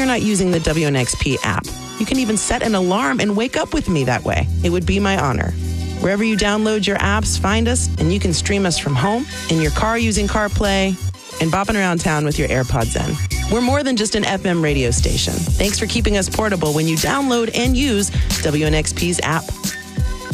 not using the WNXP app. You can even set an alarm and wake up with me that way. It would be my honor. Wherever you download your apps, find us, and you can stream us from home, in your car using CarPlay, and bopping around town with your AirPods in. We're more than just an FM radio station. Thanks for keeping us portable when you download and use WNXP's app.